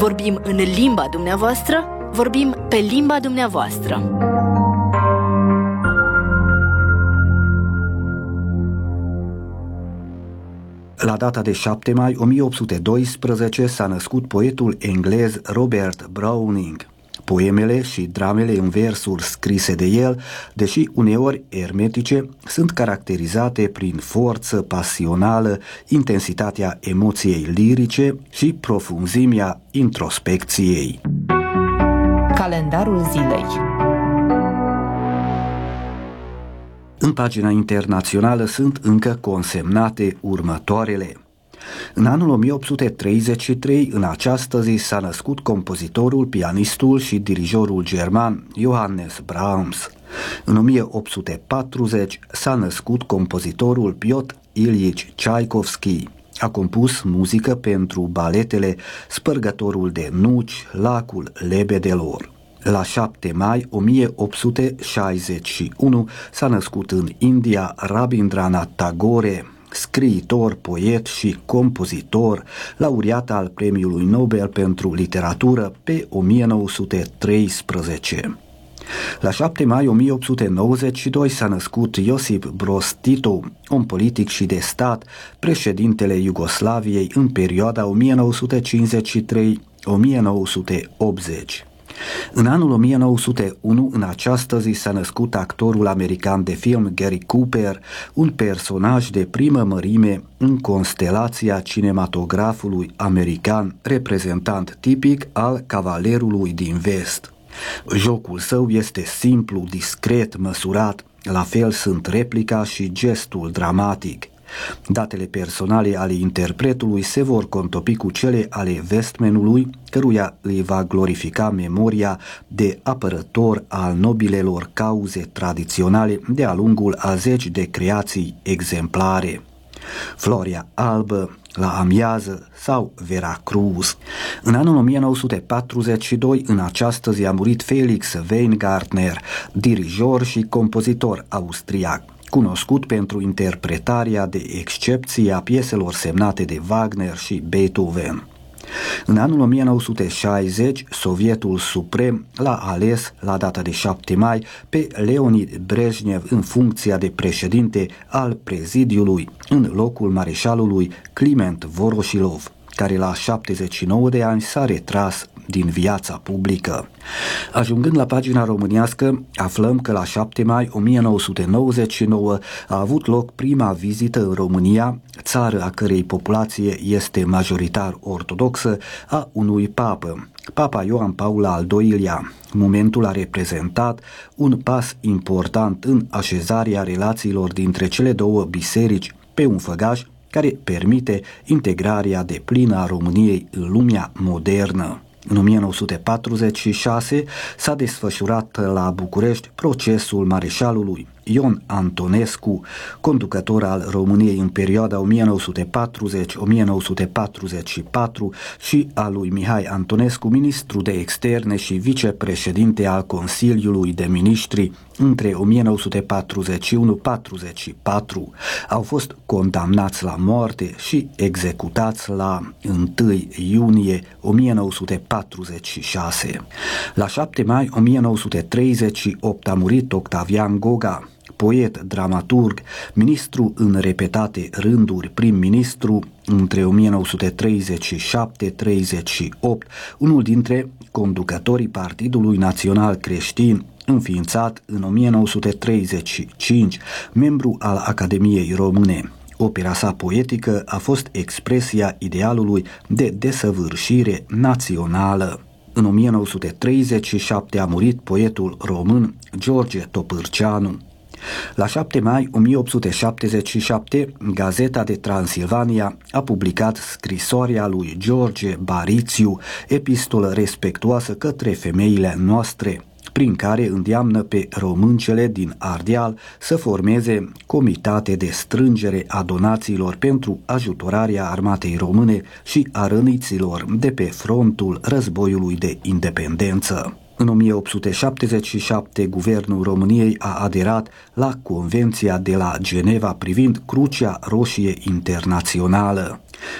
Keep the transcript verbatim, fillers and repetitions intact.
Vorbim în limba dumneavoastră, vorbim pe limba dumneavoastră. La data de șapte mai o mie opt sute doisprezece s-a născut poetul englez Robert Browning. Poemele și dramele în versuri scrise de el, deși uneori ermetice, sunt caracterizate prin forță pasională, intensitatea emoției lirice și profunzimea introspecției. Calendarul zilei. În pagina internațională sunt încă consemnate următoarele. În anul o mie opt sute treizeci și trei, în această zi, s-a născut compozitorul, pianistul și dirijorul german Johannes Brahms. În o mie opt sute patruzeci s-a născut compozitorul Piotr Ilich Tchaikovsky. A compus muzică pentru baletele Spărgătorul de nuci, Lacul lebedelor. La șapte mai o mie opt sute șaizeci și unu s-a născut în India Rabindranath Tagore, scriitor, poet și compozitor, laureat al Premiului Nobel pentru literatură pe o mie nouă sute treisprezece. La șapte mai o mie opt sute nouăzeci și doi s-a născut Iosif Broz Tito, un politic și de stat, președintele Iugoslaviei în perioada o mie nouă sute cincizeci și trei - o mie nouă sute optzeci. În anul o mie nouă sute unu, în această zi, s-a născut actorul american de film Gary Cooper, un personaj de primă mărime în constelația cinematografului american, reprezentant tipic al cavalerului din vest. Jocul său este simplu, discret, măsurat, la fel sunt replica și gestul dramatic. Datele personale ale interpretului se vor contopi cu cele ale vestmenului, căruia îi va glorifica memoria de apărător al nobilelor cauze tradiționale de-a lungul a zeci de creații exemplare. Floarea albă, La amiază sau Veracruz. În anul o mie nouă sute patruzeci și doi, în această zi, a murit Felix Weingartner, dirijor și compozitor austriac, cunoscut pentru interpretarea de excepție a pieselor semnate de Wagner și Beethoven. În anul o mie nouă sute șaizeci, Sovietul Suprem l-a ales, la data de șapte mai, pe Leonid Brejnev în funcția de președinte al prezidiului, în locul mareșalului Climent Voroshilov, care la șaptezeci și nouă de ani s-a retras din viața publică. Ajungând la pagina românească, aflăm că la șapte mai o mie nouă sute nouăzeci și nouă a avut loc prima vizită în România, țară a cărei populație este majoritar ortodoxă, a unui papă, Papa Ioan Paul al doilea. Momentul a reprezentat un pas important în așezarea relațiilor dintre cele două biserici pe un făgaș care permite integrarea deplină a României în lumea modernă. În o mie nouă sute patruzeci și șase s-a desfășurat la București procesul mareșalului Ion Antonescu, conducător al României în perioada o mie nouă sute patruzeci - o mie nouă sute patruzeci și patru, și al lui Mihai Antonescu, ministru de externe și vicepreședinte al Consiliului de Ministri între o mie nouă sute patruzeci și unu - patruzeci și patru. Au fost condamnați la moarte și executați la întâi iunie o mie nouă sute patruzeci și șase. La șapte mai o mie nouă sute treizeci și opt a murit Octavian Goga, poet, dramaturg, ministru în repetate rânduri, prim-ministru între o mie nouă sute treizeci și șapte - treizeci și opt, unul dintre conducătorii Partidului Național Creștin, înființat în o mie nouă sute treizeci și cinci, membru al Academiei Române. Opera sa poetică a fost expresia idealului de desăvârșire națională. În o mie nouă sute treizeci și șapte a murit poetul român George Topârceanu. La șapte mai o mie opt sute șaptezeci și șapte, Gazeta de Transilvania a publicat scrisoarea lui George Barițiu, epistolă respectuoasă către femeile noastre, prin care îndeamnă pe româncele din Ardeal să formeze comitate de strângere a donațiilor pentru ajutorarea armatei române și a răniților de pe frontul războiului de independență. În o mie opt sute șaptezeci și șapte, Guvernul României a aderat la Convenția de la Geneva privind Crucea Roșie Internațională.